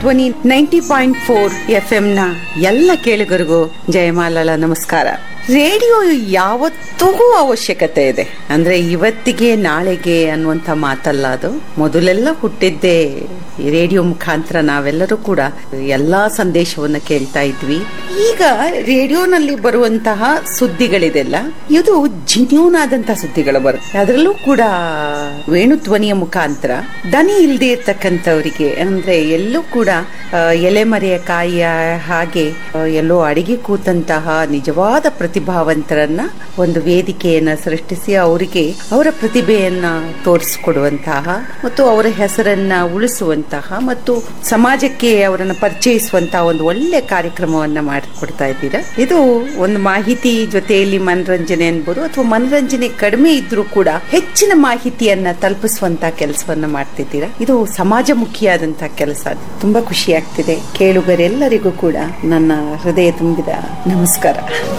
ಧ್ವನಿ 90.4 FM ನ ಎಲ್ಲ ಕೇಳುಗರಿಗೂ ಜಯಮಾಲಲ ನಮಸ್ಕಾರ. ರೇಡಿಯೋ ಯಾವತ್ತಿಗೂ ಅವಶ್ಯಕತೆ ಇದೆ. ಅಂದ್ರೆ ಇವತ್ತಿಗೆ ನಾಳೆಗೆ ಅನ್ನುವಂತ ಮಾತಲ್ಲ ಅದು. ಮೊದಲೆಲ್ಲ ಹುಟ್ಟಿದ್ದೇ ರೇಡಿಯೋ ಮುಖಾಂತರ ನಾವೆಲ್ಲರೂ ಕೂಡ ಎಲ್ಲಾ ಸಂದೇಶವನ್ನ ಕೇಳ್ತಾ ಇದ್ವಿ. ಈಗ ರೇಡಿಯೋನಲ್ಲಿ ಬರುವಂತಹ ಸುದ್ದಿಗಳಿದೆಲ್ಲ ಇದು ಜಿನ್ಯೂನ್ ಆದಂತಹ ಸುದ್ದಿಗಳು ಬರುತ್ತೆ. ಅದರಲ್ಲೂ ಕೂಡ ವೇಣುಧ್ವನಿಯ ಮುಖಾಂತರ ದನಿ ಇಲ್ಲದೆ ಇರ್ತಕ್ಕಂಥವರಿಗೆ, ಅಂದ್ರೆ ಎಲ್ಲೂ ಕೂಡ ಎಲೆಮರೆಯ ಕಾಯಿಯ ಹಾಗೆ ಎಲ್ಲೋ ಅಡಿಗೆ ಕೂತಂತಹ ನಿಜವಾದ ಪ್ರತಿಭಾವಂತರನ್ನ ಒಂದು ವೇದಿಕೆಯನ್ನ ಸೃಷ್ಟಿಸಿ ಅವರಿಗೆ ಅವರ ಪ್ರತಿಭೆಯನ್ನ ತೋರಿಸಿಕೊಡುವಂತಹ ಮತ್ತು ಅವರ ಹೆಸರನ್ನ ಉಳಿಸುವಂತಹ ಮತ್ತು ಸಮಾಜಕ್ಕೆ ಅವರನ್ನು ಪರಿಚಯಿಸುವಂತಹ ಒಂದು ಒಳ್ಳೆ ಕಾರ್ಯಕ್ರಮವನ್ನ ಮಾಡಿಕೊಡ್ತಾ ಇದ್ದೀರಾ. ಇದು ಒಂದು ಮಾಹಿತಿ ಜೊತೆಯಲ್ಲಿ ಮನರಂಜನೆ ಅನ್ಬೋದು, ಅಥವಾ ಮನರಂಜನೆ ಕಡಿಮೆ ಇದ್ರೂ ಕೂಡ ಹೆಚ್ಚಿನ ಮಾಹಿತಿಯನ್ನ ತಲುಪಿಸುವಂತಹ ಕೆಲಸವನ್ನ ಮಾಡ್ತಿದ್ದೀರಾ. ಇದು ಸಮಾಜಮುಖಿಯಾದಂತಹ ಕೆಲಸ. ತುಂಬಾ ಖುಷಿ ಆಗ್ತಿದೆ. ಕೇಳುಗರೆಲ್ಲರಿಗೂ ಕೂಡ ನನ್ನ ಹೃದಯ ತುಂಬಿದ ನಮಸ್ಕಾರ.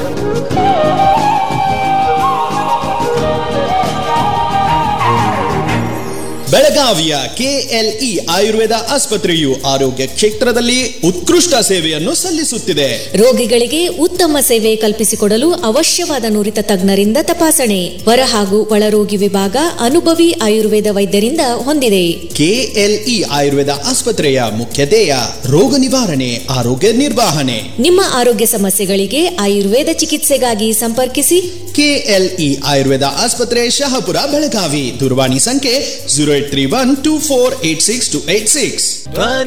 ಬೆಳಗಾವಿಯ KLE ಆಯುರ್ವೇದ ಆಸ್ಪತ್ರೆಯು ಆರೋಗ್ಯ ಕ್ಷೇತ್ರದಲ್ಲಿ ಉತ್ಕೃಷ್ಟ ಸೇವೆಯನ್ನು ಸಲ್ಲಿಸುತ್ತಿದೆ. ರೋಗಿಗಳಿಗೆ ಉತ್ತಮ ಸೇವೆ ಕಲ್ಪಿಸಿಕೊಡಲು ಅವಶ್ಯವಾದ ನುರಿತ ತಜ್ಞರಿಂದ ತಪಾಸಣೆ, ಹೊರ ಹಾಗೂ ಒಳರೋಗಿ ವಿಭಾಗ ಅನುಭವಿ ಆಯುರ್ವೇದ ವೈದ್ಯರಿಂದ ಹೊಂದಿದೆ. KLE ಆಯುರ್ವೇದ ಆಸ್ಪತ್ರೆಯ ಮುಖ್ಯ ಧ್ಯೇಯ ರೋಗ ನಿವಾರಣೆ, ಆರೋಗ್ಯ ನಿರ್ವಹಣೆ. ನಿಮ್ಮ ಆರೋಗ್ಯ ಸಮಸ್ಯೆಗಳಿಗೆ ಆಯುರ್ವೇದ ಚಿಕಿತ್ಸೆಗಾಗಿ ಸಂಪರ್ಕಿಸಿ. KLE ಆಯುರ್ವೇದ ಆಸ್ಪತ್ರೆ, ಶಹಾಪುರ, ಬೆಳಗಾವಿ. ದೂರವಾಣಿ ಸಂಖ್ಯೆ 0831248686.